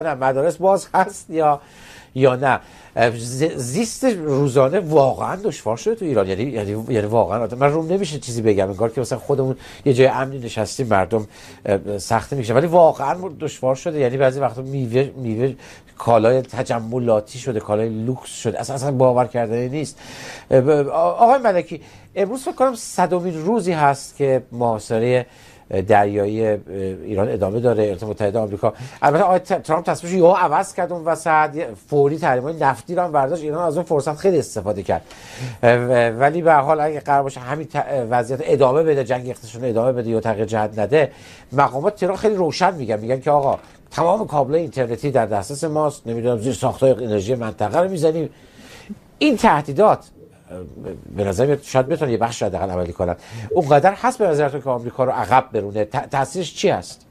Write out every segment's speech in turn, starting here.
مدارس باز هست یا نه. زیست روزانه واقعا دشوار شده تو ایران، یعنی واقعا من روم نمیشه چیزی بگم، انگار که مثلا خودمون یه جای امنی نشستیم مردم سخت میشه، ولی واقعا دشوار شده. یعنی بعضی وقتا میوه کالای تجملاتی شده، کالای لوکس شده، اصلا باور کردنی نیست. آقای ملکی، امروز فکر کنم 100مین روزی هست که محاصره دریایی ایران ادامه داره. ایالات متحده آمریکا البته آقای ترامپ تصمیمش رو عوض کرد اون وسط، فوری تحریم‌های نفتی رو هم برداشت. ایران از اون فرصت خیلی استفاده کرد، ولی به هر حال اگه قرار باشه همین وضعیت ادامه بده، جنگ اقتصادی ادامه بده یا تغییر جهت نده، مقامات تهران خیلی روشن میگن که آقا تمام کابل‌های اینترنتی در دسترس ماست، نمیدونم زیر ساخت‌های انرژی منطقه رو میزنیم. این تهدیدات به نظر میاد شاید بتونه یه بخش حداقل عملی کنن. اونقدر هست به نظرتون که آمریکا رو عقب برونه؟ تاثیرش چی هست؟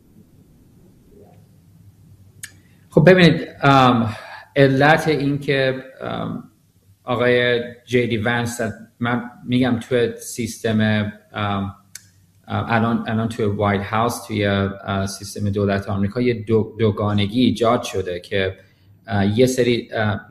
خب ببینید، علت این که آقای جی دی ونس، من میگم توی سیستم الان توی وایت هاوس، توی سیستم دولت آمریکا یه دوگانگی ایجاد شده که یه سری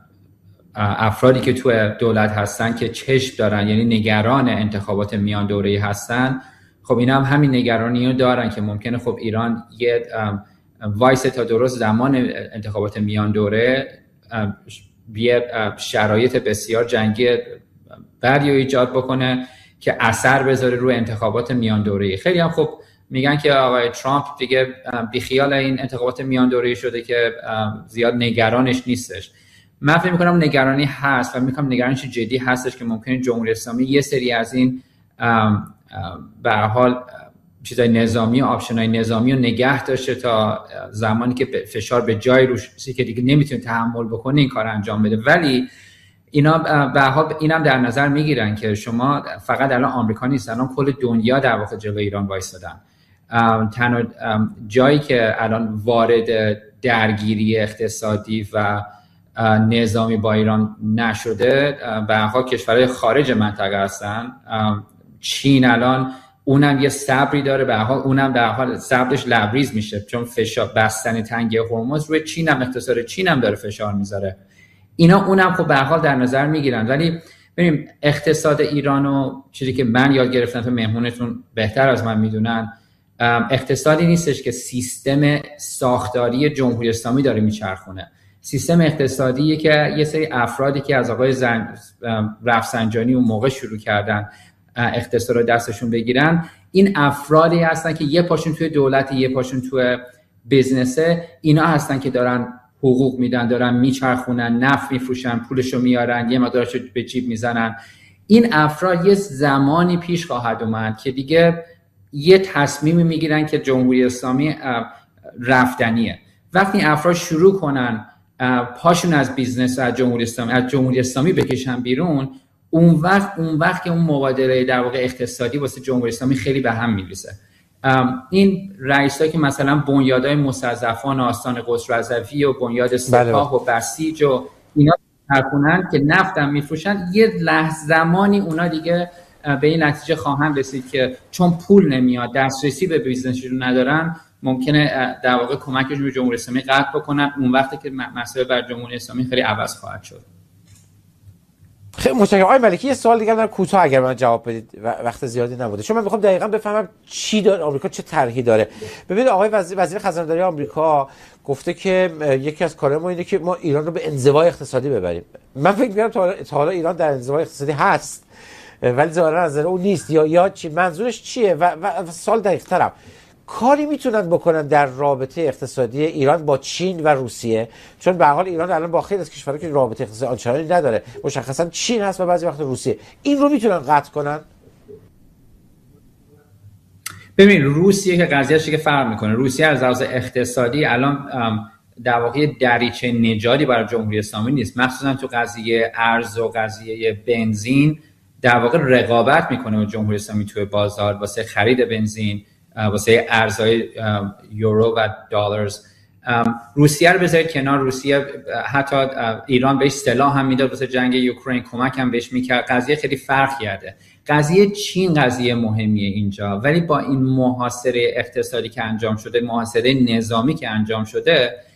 افرادی که توی دولت هستن که چشم دارن، یعنی نگران انتخابات میان دوره‌ای هستن، خب اینا هم همین نگرانی رو دارن که ممکنه خب ایران یه وایس تا درست زمان انتخابات میان دوره یه شرایط بسیار جنگی بدی رو ایجاد بکنه که اثر بذاره روی انتخابات میان دوره‌ای. خیلی هم خب میگن که آقای ترامپ دیگه بیخیال این انتخابات میان دوره‌ای شده که زیاد نگرانش نیستش. من فکر می‌کنم نگرانی هست و می‌گم نگرانیش جدی هستش که ممکنه جمهوری اسلامی یه سری از این به هر حال چیزای نظامی و آپشن‌های نظامی رو نگه داشته تا زمانی که فشار به جای روش که دیگه نمیتونه تحمل بکنه این کار انجام بده. ولی اینا به هر حال اینم در نظر میگیرن که شما فقط الان آمریکا نیست، الان کل دنیا در واقع جلوی ایران وایسادن. تنها جایی که الان وارد درگیری اقتصادی و نظامی با ایران نشده به هر حال کشورهای خارج منطقه هستن. چین الان اونم یه صبری داره، به هر حال اونم به هر حال صبرش لبریز میشه چون فشار بستن تنگه هرمز روی چین هم، اقتصاد چین هم داره فشار میذاره. اینا اونم خب به هر حال در نظر میگیرن. ولی ببینیم اقتصاد ایران و چیزی که من یاد گرفتم تو مهمونتون بهتر از من میدونن، اقتصادی نیستش که سیستم ساختاری جمهوری اسلامی داره میچرخونه. سیستم اقتصادیه که یه سری افرادی که از آقای رفسنجانی اون موقع شروع کردن اقتصاد رو دستشون بگیرن، این افرادی هستن که یه پاشون توی دولت، یه پاشون توی بزنسه. اینا هستن که دارن حقوق میدن، دارن میچرخونن، نفت میفروشن، پولشو میارن، یه مقدارشو به جیب میزنن. این افراد یه زمانی پیش خواهد اومد که دیگه یه تصمیمی میگیرن که جمهوری اسلامی رفتنیه. وقتی افراد شروع کنن پاشون از بیزنس و از جمهوری اسلامی بکشن بیرون، اون وقت که اون مبادله در واقع اقتصادی واسه جمهوری اسلامی خیلی به هم میریزه. این رئیسایی که مثلا بنیادهای مستضعفان آستان قدس رضوی و بنیاد سپاه و بسیج و اینا ترکونن که نفتم میفروشن، یه لحظه زمانی اونا دیگه به این نتیجه خواهند رسید که چون پول نمیاد، دسترسی به بیزنسشون ندارن، ممکنه در واقع کمکشون به جمهوری اسلامی قطع بکنن. اون وقتی که مسئله بر جمهوری اسلامی خیلی عوض خواهد شد. خیلی متشکرم. آقای ملکی، یه سوال دیگه دارم کوتاه اگر من جواب بدید، وقت زیادی نبوده، چون من میخوام دقیقاً بفهمم چی داره آمریکا، چه طرحی داره. ببینید آقای وزیر خزانه‌داری آمریکا گفته که یکی از کارهای ما اینه که ما ایران رو به انزوای اقتصادی ببریم. من فکر می‌کنم تا حالا ایران در انزوای اقتصادی هست، ولی ظاهرا از اون نیست یا چی منظورش چیه؟ و سوال دقیق‌ترم، کاری میتونن بکنن در رابطه اقتصادی ایران با چین و روسیه؟ چون به هر حال ایران الان با خیلی از کشورها که رابطه اقتصادی آنچنانی نداره، مشخصا چین هست و بعضی وقت روسیه، این رو میتونن قطع کنن؟ ببین روسیه که قضیه‌اش که فرق میکنه، روسیه از لحاظ اقتصادی الان در واقع دریچه نجاتی برای جمهوری اسلامی نیست، مخصوصا تو قضیه ارز و قضیه بنزین در واقع رقابت میکنه با جمهوری اسلامی توی بازار واسه خرید بنزین، واسه ارزهای یورو و دلارز. روسیه رو بذارید کنار، روسیه حتی ایران بهش سلاح هم میداد واسه جنگ اوکراین، کمک هم بهش میکرد، قضیه خیلی فرق کرده. قضیه چین قضیه مهمیه اینجا، ولی با این محاصره اقتصادی که انجام شده، محاصره نظامی که انجام شده،